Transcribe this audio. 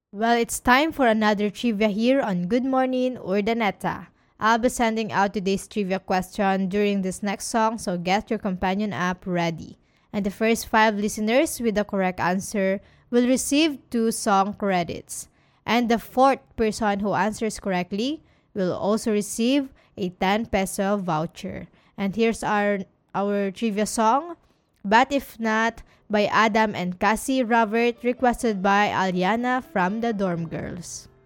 Well, it's time for another trivia here on Good Morning Urdaneta. I'll be sending out today's trivia question during this next song, so get your companion app ready. And the first five listeners with the correct answer will receive two song credits. And the fourth person who answers correctly will also receive a 10 peso voucher. And here's our trivia song, But If Not by Adam and Cassie Robert, requested by Aliana from the Dorm Girls.